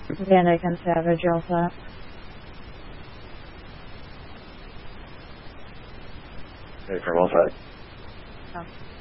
Vanek and Savage, all set. Okay, from all sides. Oh.